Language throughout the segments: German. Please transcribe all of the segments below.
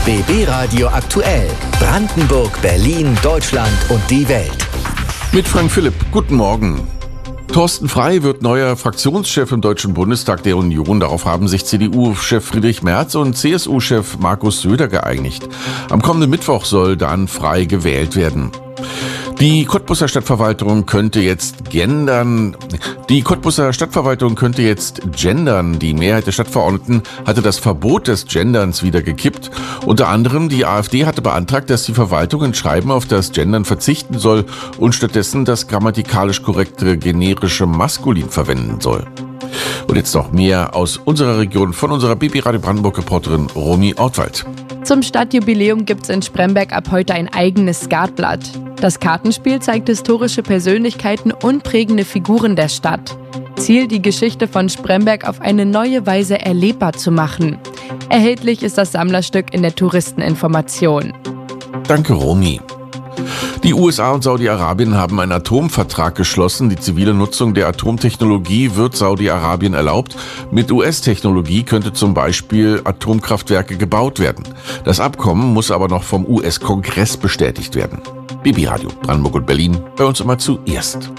BB Radio aktuell. Brandenburg, Berlin, Deutschland und die Welt. Mit Frank Philipp. Guten Morgen. Thorsten Frey wird neuer Fraktionschef im Deutschen Bundestag der Union. Darauf haben sich CDU-Chef Friedrich Merz und CSU-Chef Markus Söder geeinigt. Am kommenden Mittwoch soll dann Frey gewählt werden. Die Cottbuser Stadtverwaltung könnte jetzt gendern. Die Mehrheit der Stadtverordneten hatte das Verbot des Genderns wieder gekippt. Unter anderem die AfD hatte beantragt, dass die Verwaltung in Schreiben auf das Gendern verzichten soll und stattdessen das grammatikalisch korrekte generische Maskulin verwenden soll. Und jetzt noch mehr aus unserer Region von unserer BB Radio Brandenburg-Reporterin Romy Ortwald. Zum Stadtjubiläum gibt es in Spremberg ab heute ein eigenes Skatblatt. Das Kartenspiel zeigt historische Persönlichkeiten und prägende Figuren der Stadt. Ziel, die Geschichte von Spremberg auf eine neue Weise erlebbar zu machen. Erhältlich ist das Sammlerstück in der Touristeninformation. Danke, Romy. Die USA und Saudi-Arabien haben einen Atomvertrag geschlossen. Die zivile Nutzung der Atomtechnologie wird Saudi-Arabien erlaubt. Mit US-Technologie könnte zum Beispiel Atomkraftwerke gebaut werden. Das Abkommen muss aber noch vom US-Kongress bestätigt werden. BB Radio Brandenburg und Berlin, bei uns immer zuerst.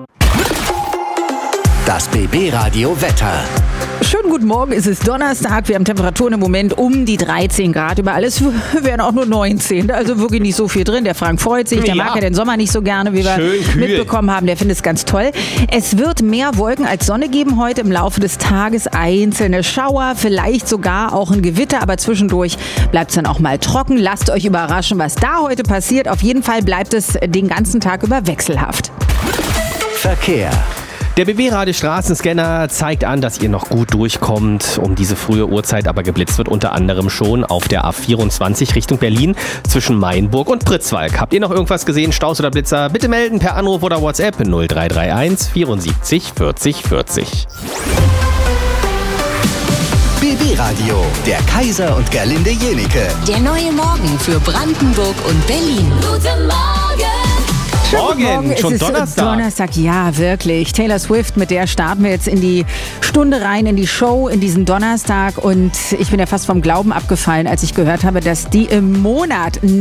Das BB Radio Wetter. Schönen guten Morgen, es ist Donnerstag. Wir haben Temperaturen im Moment um die 13 Grad. Über alles wären auch nur 19. Also wirklich nicht so viel drin. Der Frank freut sich. Der mag ja den Sommer nicht so gerne, wie wir mitbekommen haben. Der findet es ganz toll. Es wird mehr Wolken als Sonne geben heute im Laufe des Tages. Einzelne Schauer, vielleicht sogar auch ein Gewitter. Aber zwischendurch bleibt es dann auch mal trocken. Lasst euch überraschen, was da heute passiert. Auf jeden Fall bleibt es den ganzen Tag über wechselhaft. Verkehr. Der BB-Radio-Straßenscanner zeigt an, dass ihr noch gut durchkommt. Um diese frühe Uhrzeit aber geblitzt wird unter anderem schon auf der A24 Richtung Berlin zwischen Mainburg und Pritzwalk. Habt ihr noch irgendwas gesehen, Staus oder Blitzer? Bitte melden per Anruf oder WhatsApp 0331 74 40 40. BB Radio, der Kaiser und Gerlinde Jenike. Der neue Morgen für Brandenburg und Berlin. Guten Morgen! Morgen, schon es ist Donnerstag, ja, wirklich. Taylor Swift, mit der starten wir jetzt in die Stunde rein, in die Show, in diesen Donnerstag. Und ich bin ja fast vom Glauben abgefallen, als ich gehört habe, dass die im Monat